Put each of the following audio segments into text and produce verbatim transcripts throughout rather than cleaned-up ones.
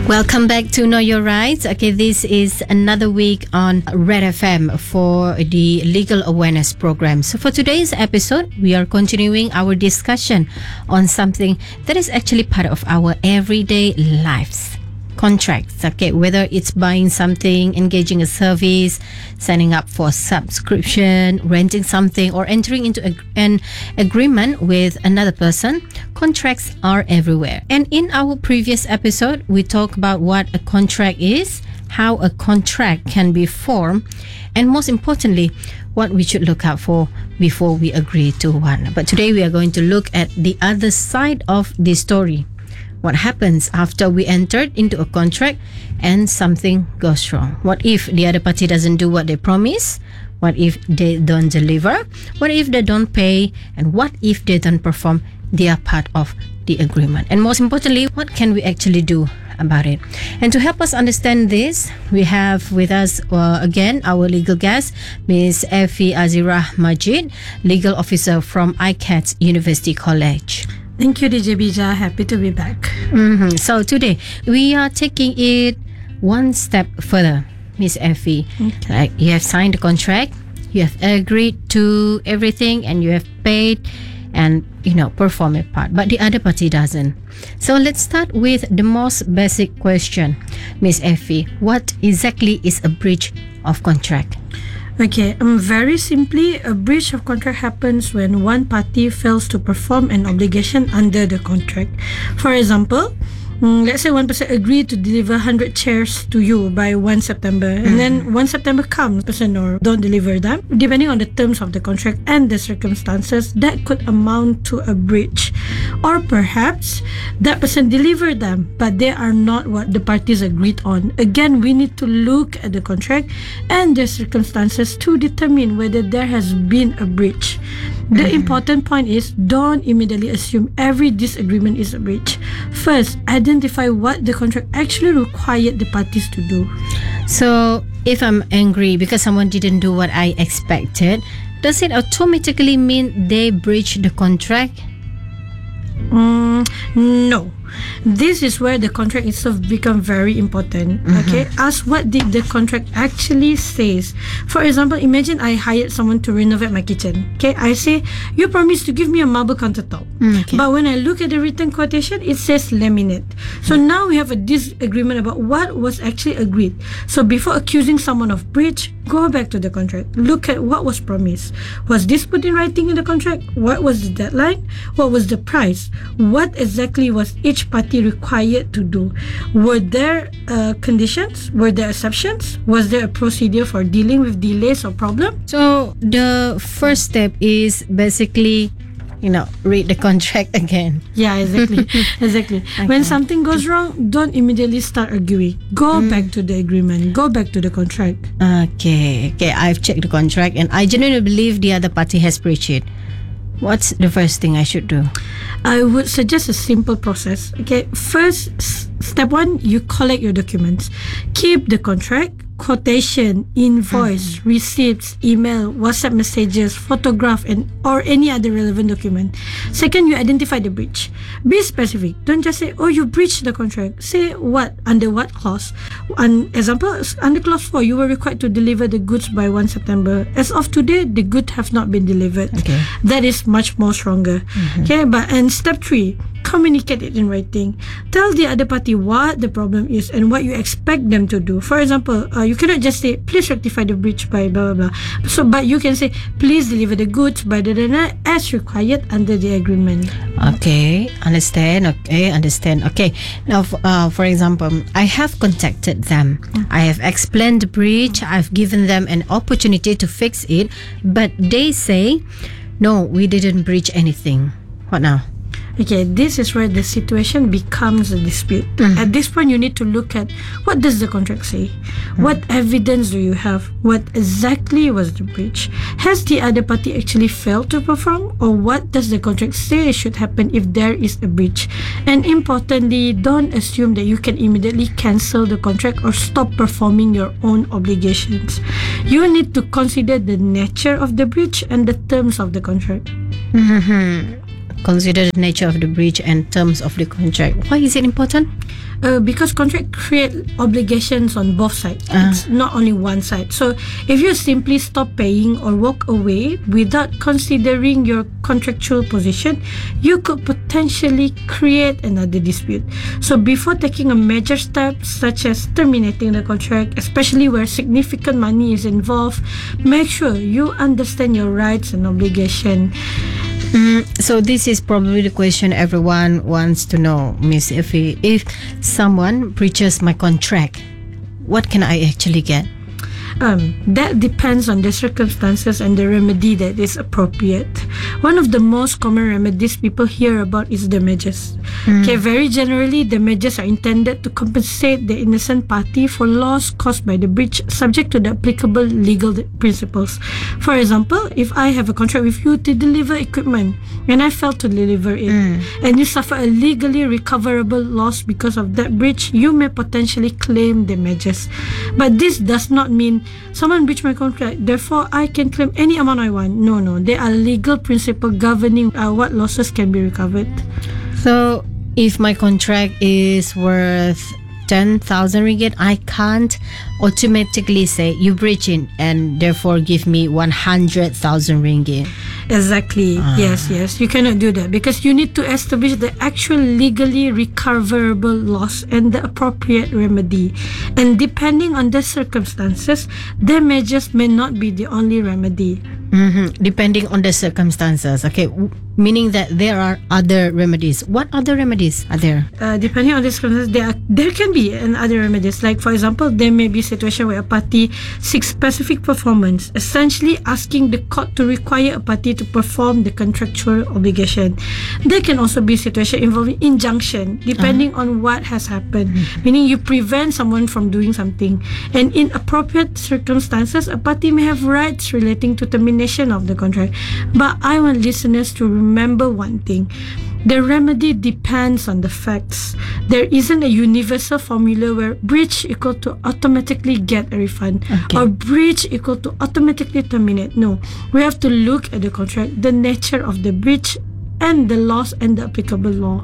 Welcome back to Know Your Rights. Okay, this is another week on Red F M for the Legal Awareness Program. So for today's episode, we are continuing our discussion on something that is actually part of our everyday lives. Contracts, okay, whether it's buying something, engaging a service, signing up for a subscription, renting something, or entering into a, an agreement with another person, contracts are everywhere. And in our previous episode, we talked about what a contract is, how a contract can be formed, and most importantly, what we should look out for before we agree to one. But today we are going to look at the other side of the story. What happens after we entered into a contract and something goes wrong? What if the other party doesn't do what they promise? What if they don't deliver? What if they don't pay? And what if they don't perform their part of the agreement? And most importantly, what can we actually do about it? And to help us understand this, we have with us uh, again our legal guest, Miz Effie Azira Majid, legal officer from I C A T University College. Thank you, D J Bija. Happy to be back. Mm-hmm. So today we are taking it one step further, Miss Effie. Okay. Like you have signed the contract, you have agreed to everything, and you have paid, and you know perform a part. But the other party doesn't. So let's start with the most basic question, Miss Effie. What exactly is a breach of contract? Okay, um, very simply, a breach of contract happens when one party fails to perform an obligation under the contract. For example, um, let's say one person agreed to deliver one hundred chairs to you by first September, mm. and then first September comes, person or don't deliver them. Depending on the terms of the contract and the circumstances, that could amount to a breach. Or perhaps that person delivered them, but they are not what the parties agreed on. Again, we need to look at the contract and the circumstances to determine whether there has been a breach. The mm-hmm. important point is, don't immediately assume every disagreement is a breach. First, identify what the contract actually required the parties to do. So, if I'm angry because someone didn't do what I expected, does it automatically mean they breached the contract? Mm, no. This is where the contract itself become very important. Mm-hmm. Okay, ask what did the contract actually says. For example, imagine I hired someone to renovate my kitchen. Okay, I say you promised to give me a marble countertop, mm, okay. but when I look at the written quotation, it says laminate. So mm. now we have a disagreement about what was actually agreed. So before accusing someone of breach, go back to the contract. Look at what was promised. Was this put in writing in the contract? What was the deadline? What was the price? What exactly was each party required to do? Were there uh, conditions? Were there exceptions? Was there a procedure for dealing with delays or problems? So the first step is basically, you know, read the contract again. Yeah, exactly. exactly. Okay. When something goes wrong, don't immediately start arguing. Go mm. back to the agreement. Go back to the contract. Okay. Okay, I've checked the contract and I genuinely believe the other party has breached it. What's the first thing I should do? I would suggest a simple process. Okay, first, s- step one, you collect your documents. Keep the contract, quotation, invoice, mm-hmm. receipts, email, WhatsApp messages, photograph, and or any other relevant document. Second, you identify the breach. Be specific. Don't just say, oh, you breached the contract. Say what, under what clause. An example, under clause four, you were required to deliver the goods by first September. As of today, the goods have not been delivered. Okay. That is much more stronger. Mm-hmm. Okay, but and step three, communicate it in writing. Tell the other party what the problem is and what you expect them to do. For example, uh, you cannot just say, please rectify the breach by blah, blah, blah. So, but you can say, please deliver the goods by da, da, da, as required under the agreement. Okay, understand. Okay, understand. Okay, now, uh, for example, I have contacted them. Mm-hmm. I have explained the breach. I've given them an opportunity to fix it. But they say, no, we didn't breach anything. What now? Okay, this is where the situation becomes a dispute. Mm. At this point, you need to look at what does the contract say? Mm. What evidence do you have? What exactly was the breach? Has the other party actually failed to perform? Or what does the contract say should happen if there is a breach? And importantly, don't assume that you can immediately cancel the contract or stop performing your own obligations. You need to consider the nature of the breach and the terms of the contract. Mm-hmm. consider the nature of the breach and terms of the contract. Why is it important? Uh, because contract create obligations on both sides. Ah. It's not only one side. So if you simply stop paying or walk away without considering your contractual position, you could potentially create another dispute. So before taking a major step such as terminating the contract, especially where significant money is involved, make sure you understand your rights and obligation. Mm, so this is probably the question everyone wants to know, Miss Effie. If someone breaches my contract, what can I actually get? Um, that depends on the circumstances and the remedy that is appropriate. One of the most common remedies people hear about is damages. Mm. Okay, very generally, damages are intended to compensate the innocent party for loss caused by the breach, subject to the applicable legal de- principles. For example, if I have a contract with you to deliver equipment and I fail to deliver it, mm. and you suffer a legally recoverable loss because of that breach, you may potentially claim damages. But this does not mean someone breached my contract, therefore I can claim any amount I want. No, no. There are legal principles governing uh, what losses can be recovered. So, if my contract is worth ten thousand ringgit, I can't automatically say you breach it and therefore give me one hundred thousand ringgit. Exactly. Ah. Yes, yes. You cannot do that because you need to establish the actual legally recoverable loss and the appropriate remedy. And depending on the circumstances, damages may not be the only remedy. Mm-hmm. Depending on the circumstances. Okay. W- meaning that there are other remedies. What other remedies are there? Uh, depending on the circumstances, there, are, there can be an other remedies. Like, for example, there may be a situation where a party seeks specific performance, essentially asking the court to require a party to perform the contractual obligation. There can also be a situation involving injunction, depending uh-huh. on what has happened, mm-hmm. meaning you prevent someone from doing something. And in appropriate circumstances, a party may have rights relating to termination of the contract. But I want listeners to remember one thing. The remedy depends on the facts. There isn't a universal formula where breach equal to automatically get a refund, okay. or breach equal to automatically terminate. No, we have to look at the contract, the nature of the breach, and the loss and the applicable law.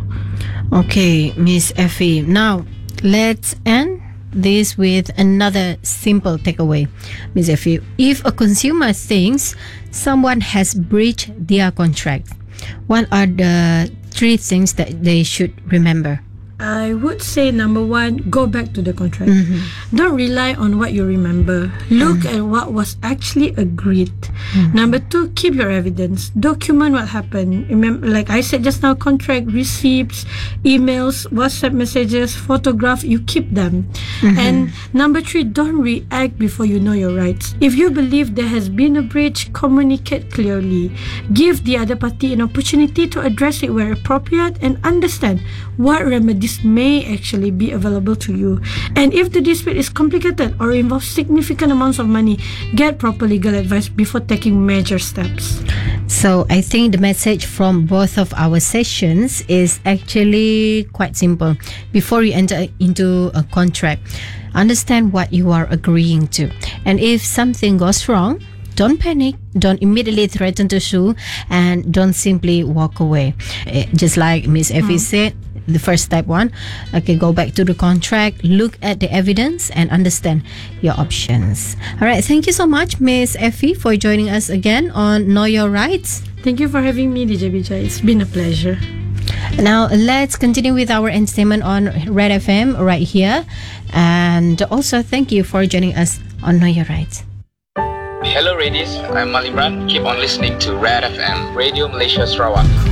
Okay, Miss Effie. Now, let's end this with another simple takeaway. Miss Effie, if a consumer thinks someone has breached their contract, what are the three things that they should remember? I would say number one, go back to the contract. Mm-hmm. Don't rely on what you remember. Look mm-hmm. at what was actually agreed. Mm-hmm. Number two, keep your evidence. Document what happened. Remember, like I said just now, contract, receipts, emails, WhatsApp messages, photograph, you keep them. Mm-hmm. And number three, don't react before you know your rights. If you believe there has been a breach, communicate clearly. Give the other party an opportunity to address it where appropriate and understand what remedies may actually be available to you. And if the dispute is complicated or involves significant amounts of money, get proper legal advice before taking major steps. So I think the message from both of our sessions is actually quite simple. Before you enter into a contract, understand what you are agreeing to. And if something goes wrong, don't panic, don't immediately threaten to sue, and don't simply walk away. Eh, just like Miss Effie mm. said, the first step one, okay, go back to the contract, look at the evidence and understand your options. All right, thank you so much, Miss Effie, for joining us again on Know Your Rights. Thank you for having me, D J Bijay. It's been a pleasure. Now let's continue with our entertainment on Red F M right here, and also thank you for joining us on Know Your Rights. Hello, ladies. I'm Malimran. Keep on listening to Red F M, Radio Malaysia Sarawak.